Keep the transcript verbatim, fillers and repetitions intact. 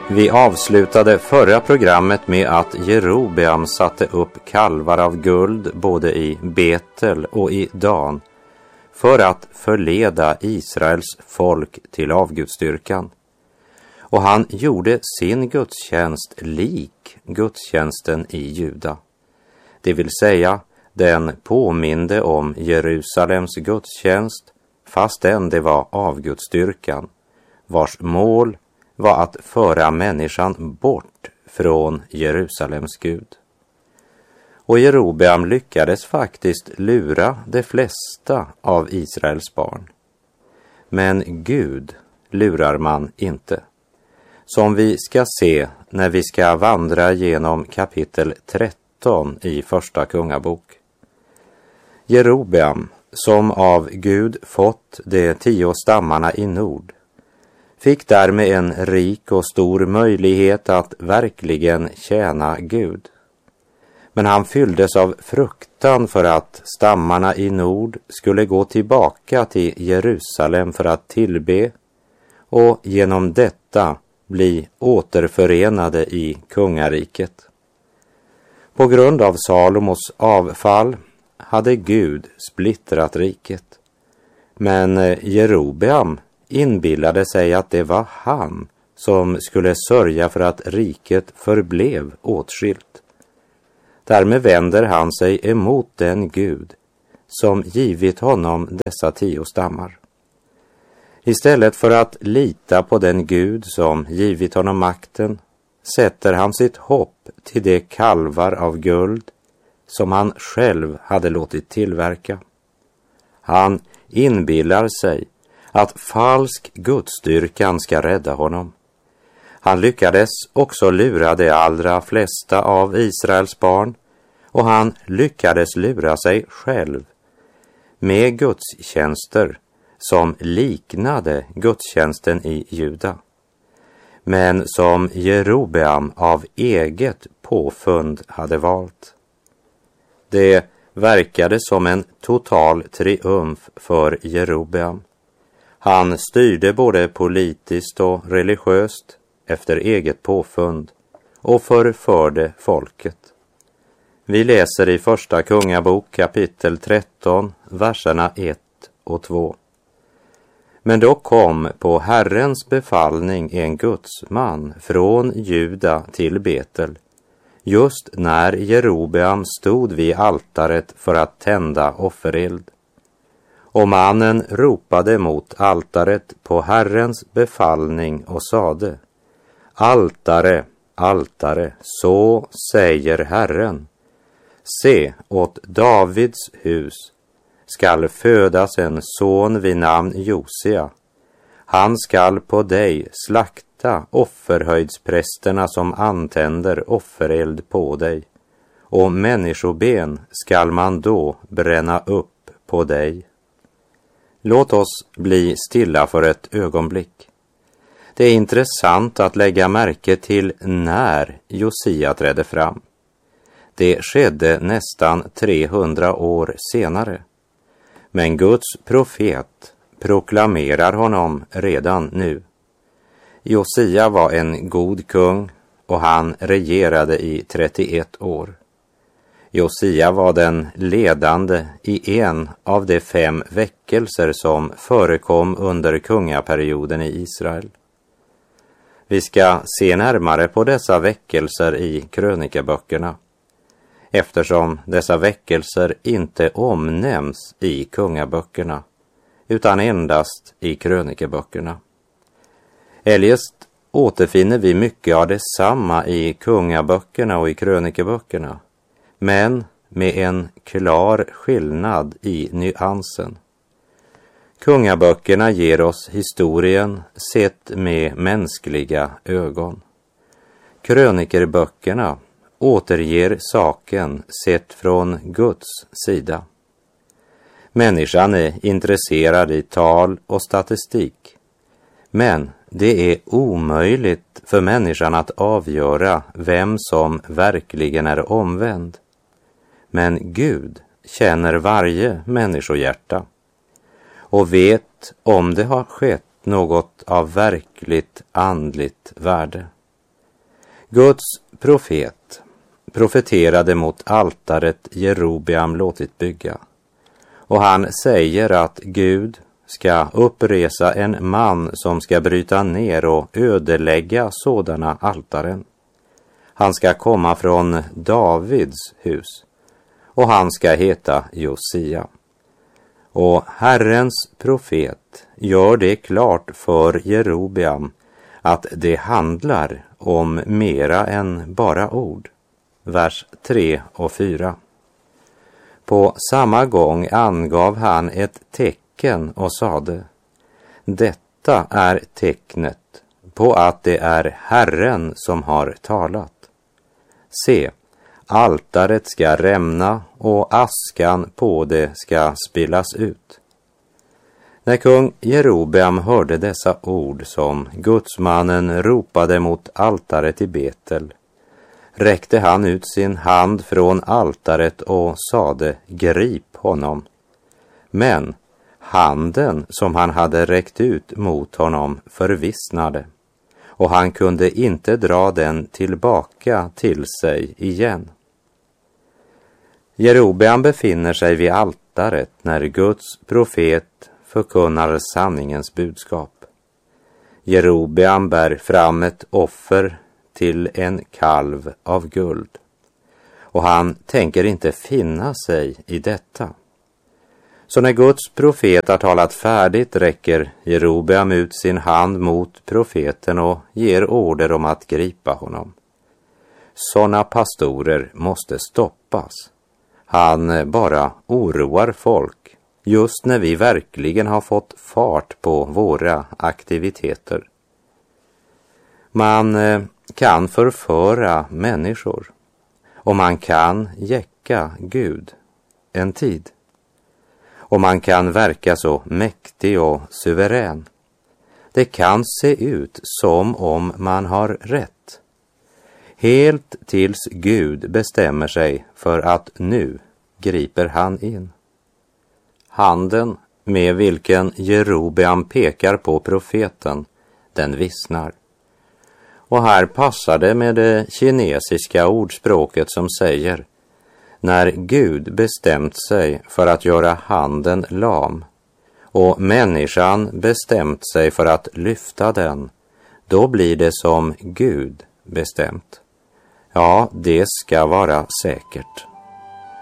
Vi avslutade förra programmet med att Jerobeam satte upp kalvar av guld både i Betel och i Dan för att förleda Israels folk till avgudsdyrkan. Och han gjorde sin gudstjänst lik gudstjänsten i Juda. Det vill säga, den påminde om Jerusalems gudstjänst fastän det var avgudsdyrkan, vars mål var att föra människan bort från Jerusalems Gud. Och Jerobeam lyckades faktiskt lura de flesta av Israels barn. Men Gud lurar man inte. Som vi ska se när vi ska vandra genom kapitel tretton i första kungabok. Jerobeam, som av Gud fått de tio stammarna i nord, fick därmed en rik och stor möjlighet att verkligen tjäna Gud. Men han fylldes av fruktan för att stammarna i nord skulle gå tillbaka till Jerusalem för att tillbe och genom detta bli återförenade i kungariket. På grund av Salomos avfall hade Gud splittrat riket. Men Jerobeam inbillade sig att det var han som skulle sörja för att riket förblev åtskilt. Därmed vänder han sig emot den Gud som givit honom dessa tio stammar. Istället för att lita på den Gud som givit honom makten sätter han sitt hopp till de kalvar av guld som han själv hade låtit tillverka. Han inbillar sig att falsk gudsdyrkan ska rädda honom. Han lyckades också lura de allra flesta av Israels barn, och han lyckades lura sig själv med gudstjänster som liknade gudstjänsten i Juda, men som Jerobeam av eget påfund hade valt. Det verkade som en total triumf för Jerobeam. Han styrde både politiskt och religiöst efter eget påfund och förförde folket. Vi läser i första kungabok kapitel tretton, verserna ett och två. Men då kom på Herrens befallning en gudsman från Juda till Betel, just när Jerobeam stod vid altaret för att tända offereld. Och mannen ropade mot altaret på Herrens befallning och sade: Altare, altare, så säger Herren. Se, åt Davids hus skall födas en son vid namn Josia. Han skall på dig slakta offerhöjdsprästerna som antänder offereld på dig, och människoben skall man då bränna upp på dig. Låt oss bli stilla för ett ögonblick. Det är intressant att lägga märke till när Josia trädde fram. Det skedde nästan trehundra år senare. Men Guds profet proklamerar honom redan nu. Josia var en god kung och han regerade i trettioett år. Josia var den ledande i en av de fem väckelser som förekom under kungaperioden i Israel. Vi ska se närmare på dessa väckelser i krönikeböckerna, eftersom dessa väckelser inte omnämns i kungaböckerna utan endast i krönikeböckerna. Eljest återfinner vi mycket av detsamma i kungaböckerna och i krönikeböckerna, men med en klar skillnad i nyansen. Kungaböckerna ger oss historien sett med mänskliga ögon. Krönikerböckerna återger saken sett från Guds sida. Människan är intresserad i tal och statistik, men det är omöjligt för människan att avgöra vem som verkligen är omvänd. Men Gud känner varje människohjärta och vet om det har skett något av verkligt andligt värde. Guds profet profeterade mot altaret Jerobeam låtit bygga. Och han säger att Gud ska uppresa en man som ska bryta ner och ödelägga sådana altaren. Han ska komma från Davids hus och han ska heta Josia. Och Herrens profet gör det klart för Jerobeam att det handlar om mera än bara ord. Vers tre och fyra. På samma gång angav han ett tecken och sade: detta är tecknet på att det är Herren som har talat. Se, altaret ska rämna och askan på det ska spillas ut. När kung Jerobeam hörde dessa ord som gudsmannen ropade mot altaret i Betel, räckte han ut sin hand från altaret och sade: grip honom. Men handen som han hade räckt ut mot honom förvissnade, och han kunde inte dra den tillbaka till sig igen. Jerobeam befinner sig vid altaret när Guds profet förkunnar sanningens budskap. Jerobeam bär fram ett offer till en kalv av guld, och han tänker inte finna sig i detta. Så när Guds profet har talat färdigt räcker Jerobeam ut sin hand mot profeten och ger order om att gripa honom. Sådana pastorer måste stoppas. Han bara oroar folk just när vi verkligen har fått fart på våra aktiviteter. Man kan förföra människor och man kan jäcka Gud en tid. Och man kan verka så mäktig och suverän. Det kan se ut som om man har rätt. Helt tills Gud bestämmer sig för att nu griper han in. Handen med vilken Jerobeam pekar på profeten, den vissnar. Och här passar det med det kinesiska ordspråket som säger: när Gud bestämt sig för att göra handen lam och människan bestämt sig för att lyfta den, då blir det som Gud bestämt. Ja, det ska vara säkert.